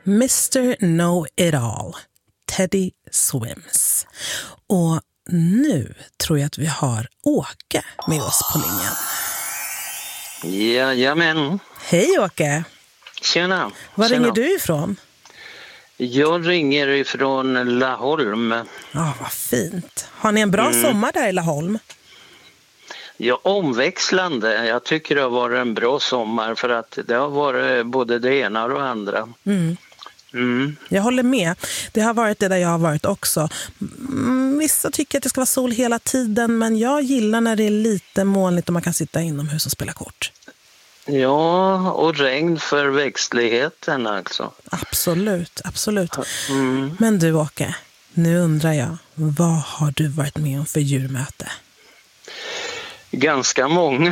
Mr. Know-It-All, Teddy Swims. Och nu tror jag att vi har Åke med oss på linjen. Jajamän. Hej Åke. Tjena. Var ringer du ifrån? Jag ringer ifrån Laholm. Ja, vad fint. Har ni en bra sommar där i Laholm? Ja, omväxlande. Jag tycker det har varit en bra sommar för att det har varit både det ena och det andra. Jag håller med. Det har varit det där jag har varit också. Vissa tycker att det ska vara sol hela tiden, men jag gillar när det är lite molnigt och man kan sitta inomhus och spela kort. Ja, och regn för växtligheten alltså. Absolut, absolut. Men du Åke, nu undrar jag, vad har du varit med om för djurmöte? Ganska många.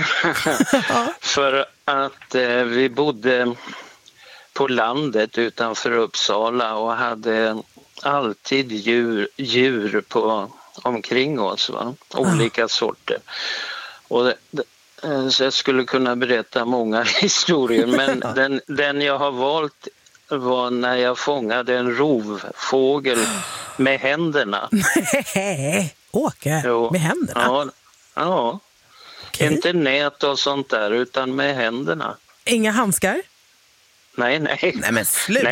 För att vi bodde på landet utanför Uppsala och hade alltid djur omkring oss. Va? Olika sorter. Och så jag skulle kunna berätta många historier, men den jag har valt var när jag fångade en rovfågel med händerna. Nej, Åke, med händerna? Ja. Okay. Inte nät och sånt där, utan med händerna. Inga handskar? Nej. Nej, men sluta.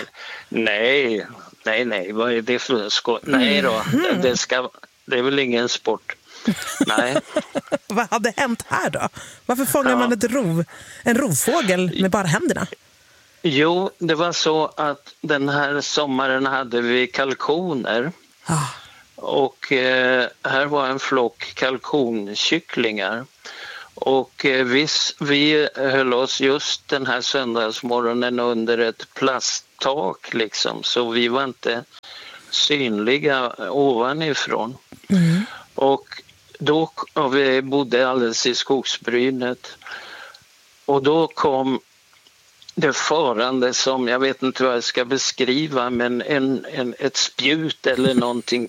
Nej. Vad är det för skoj? Nej då, det är väl ingen sport. Nej. Vad hade hänt här då? Varför fångar man en rovfågel med bara händerna? Jo, det var så att den här sommaren hade vi kalkoner. Och här var en flock kalkonkycklingar. Och vi höll oss just den här söndagsmorgonen under ett plasttak liksom. Så vi var inte synliga ovanifrån. Och vi bodde alldeles i skogsbrynet. Och då kom det farande som, jag vet inte vad jag ska beskriva, men ett spjut eller någonting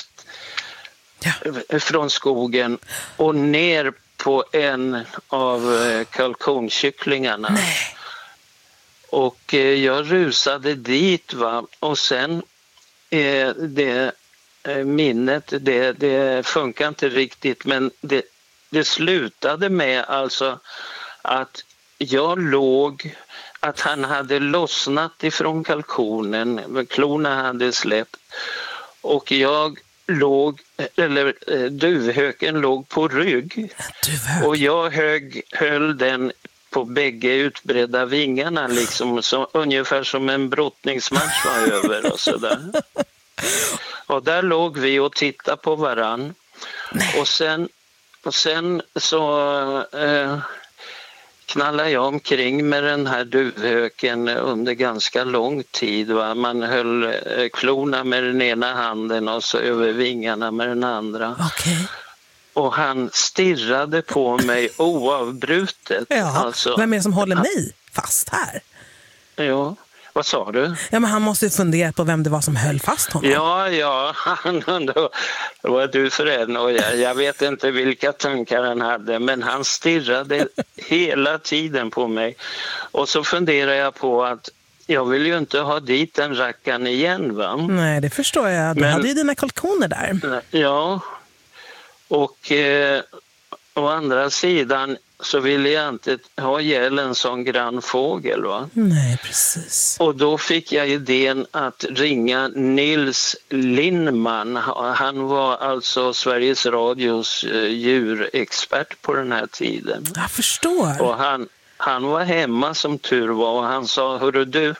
från skogen och ner på en av kalkonkycklingarna. Nej. Och jag rusade dit och sen det minnet, det funkar inte riktigt, men det slutade med alltså att att han hade lossnat ifrån kalkonen, klorna hade släppt och duvhöken låg på rygg och jag höll den på bägge utbredda vingarna liksom, ungefär som en brottningsmatch var över och sådär. Och där låg vi och tittade på varann. Och sen så knallade jag omkring med den här duvhöken under ganska lång tid. Va? Man höll klorna med den ena handen och så över vingarna med den andra. Okay. Och han stirrade på mig oavbrutet. Ja, alltså, vem är det som håller mig fast här? Ja. Vad sa du? Ja, men han måste ju fundera på vem det var som höll fast honom. Ja, han undrade vad du för en och jag vet inte vilka tankar han hade, men han stirrade hela tiden på mig. Och så funderar jag på att jag vill ju inte ha dit den rackan igen, va? Nej, det förstår jag. Du hade ju dina kalkoner där. Ja, och å andra sidan så ville jag inte ha ihjäl en sån grann fågel, va? Nej, precis. Och då fick jag idén att ringa Nils Lindman. Han var alltså Sveriges Radios djurexpert på den här tiden. Jag förstår. Och han var hemma som tur var och han sa, hörru du,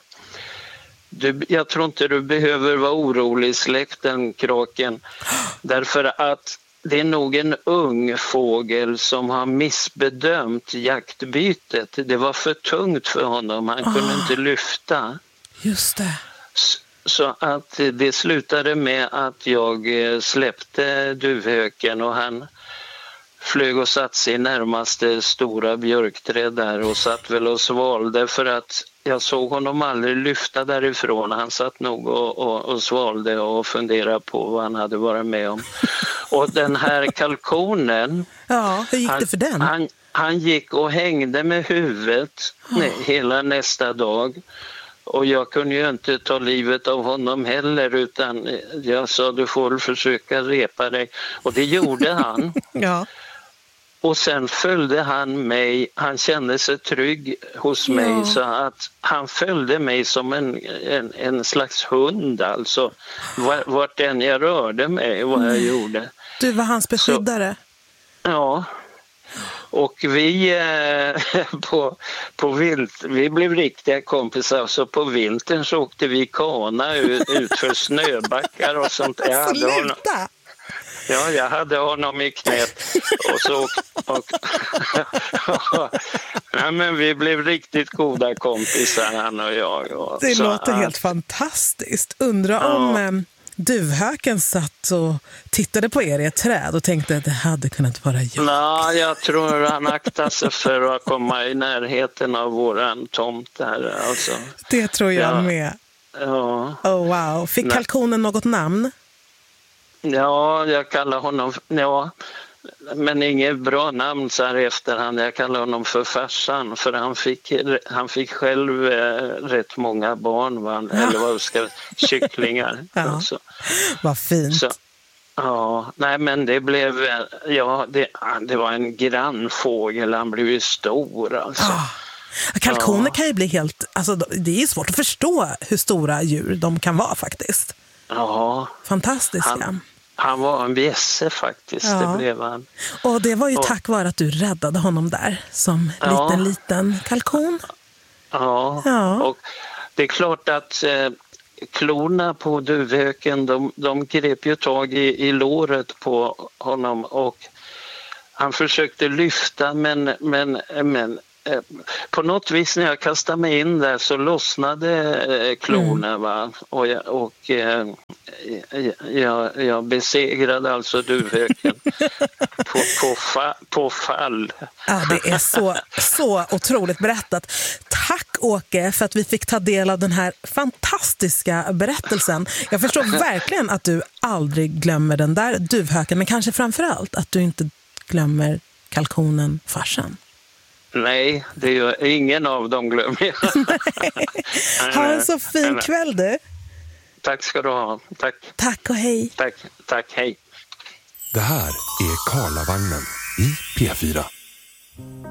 jag tror inte du behöver vara orolig, släpp den kraken. Därför att det är nog en ung fågel som har missbedömt jaktbytet. Det var för tungt för honom. Han kunde inte lyfta. Just det. Så att det slutade med att jag släppte duvhöken och han flög och satt sig i närmaste stora björkträd där och satt väl och svalde för att jag såg honom aldrig lyfta därifrån. Han satt nog och svalde och funderade på vad han hade varit med om. Och den här kalkonen... Ja, hur gick det för den? Han gick och hängde med huvudet hela nästa dag. Och jag kunde ju inte ta livet av honom heller, utan jag sa du får försöka repa dig. Och det gjorde han. Ja. Och sen följde han mig, han kände sig trygg hos mig så att han följde mig som en slags hund, alltså vart än jag rörde mig, vad jag gjorde. Du var hans beskyddare? Så, ja. Och vi på vilt, vi blev riktiga kompisar, så på vintern så åkte vi kana ut för snöbackar och sånt. Jag hade honom i knät nej, men vi blev riktigt goda kompisar, han och jag. Det låter helt fantastiskt. Undrar om duvhöken satt och tittade på er i ett träd och tänkte att det hade kunnat vara jag. Nej, jag tror han aktade sig för att komma i närheten av våran tomt där. Alltså. Det tror jag med. Ja. Oh, wow. Fick kalkonen något namn? Ja, jag kallar honom... Ja, men inget bra namn så här efterhand. Jag kallar honom för farsan, för han fick själv rätt många barn, eller vad ska kycklingar. Alltså. Vad fint. Så, ja, nej men det blev... Ja, det var en grannfågel, han blev ju stor alltså. Kalkoner kan ju bli helt... Alltså, det är svårt att förstå hur stora djur de kan vara faktiskt. Ja. Fantastiska. Han var en bjässe faktiskt, det blev han. Och det var ju tack vare att du räddade honom där som liten kalkon. Ja, och det är klart att klorna på duvhöken, de grep ju tag i låret på honom och han försökte lyfta men på något vis när jag kastade mig in där så lossnade klorna va? Och jag besegrade alltså duvhöken på fall. Ja, det är så otroligt berättat. Tack Åke för att vi fick ta del av den här fantastiska berättelsen. Jag förstår verkligen att du aldrig glömmer den där duvhöken, men kanske framförallt att du inte glömmer kalkonen farsan. Nej, det gör ingen av dem, glömmer jag. Ha en så fin kväll du. Tack ska du ha. Tack. Tack och hej. Tack, hej. Det här är Karlavagnen i P4.